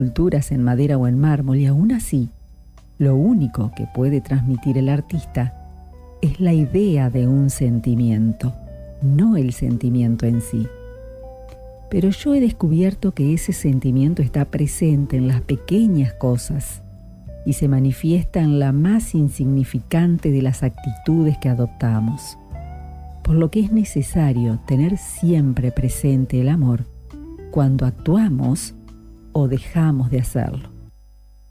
esculturas en madera o en mármol, y aún así, lo único que puede transmitir el artista es la idea de un sentimiento, no el sentimiento en sí. Pero yo he descubierto que ese sentimiento está presente en las pequeñas cosas y se manifiesta en la más insignificante de las actitudes que adoptamos, por lo que es necesario tener siempre presente el amor cuando actuamos o dejamos de hacerlo.